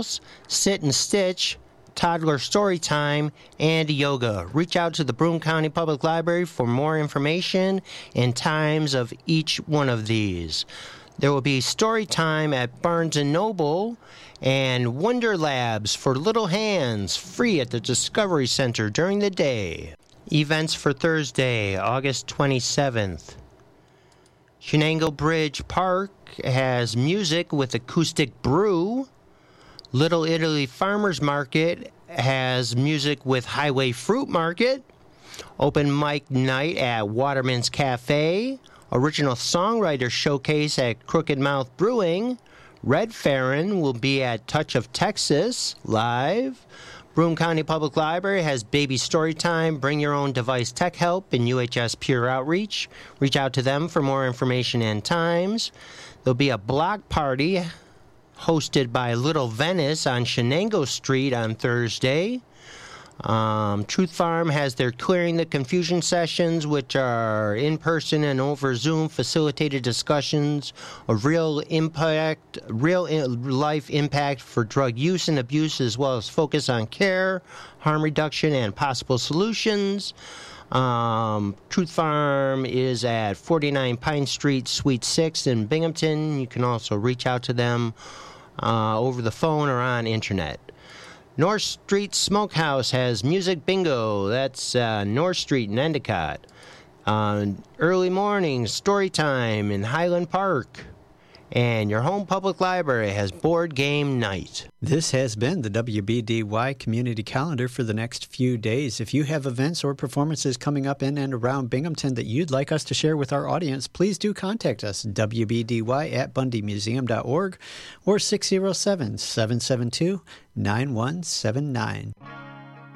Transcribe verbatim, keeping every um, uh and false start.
House, Sit and Stitch, Toddler Story Time, and Yoga. Reach out to the Broome County Public Library for more information and times of each one of these. There will be story time at Barnes and Noble and Wonder Labs for Little Hands, free at the Discovery Center during the day. Events for Thursday, August twenty-seventh. Shenango Bridge Park has music with Acoustic Brew. Little Italy Farmers Market has music with Highway Fruit Market. Open mic night at Waterman's Cafe. Original Songwriter Showcase at Crooked Mouth Brewing. Red Farron will be at Touch of Texas live. Broome County Public Library has Baby Storytime, Bring Your Own Device Tech Help, and U H S Peer Outreach. Reach out to them for more information and times. There'll be a block party hosted by Little Venice on Shenango Street on Thursday. Um, Truth Farm has their Clearing the Confusion sessions, which are in-person and over Zoom facilitated discussions of real impact, real life impact for drug use and abuse, as well as focus on care, harm reduction, and possible solutions. Um, Truth Farm is at forty-nine Pine Street, Suite six in Binghamton. You can also reach out to them uh, over the phone or on internet. North Street Smokehouse has Music Bingo. That's uh, North Street in Endicott. Uh, early morning story time in Highland Park. And your home public library has Board Game Night. This has been the W B D Y Community Calendar for the next few days. If you have events or performances coming up in and around Binghamton that you'd like us to share with our audience, please do contact us, W B D Y at bundy museum dot org or six oh seven, seven seven two, nine one seven nine.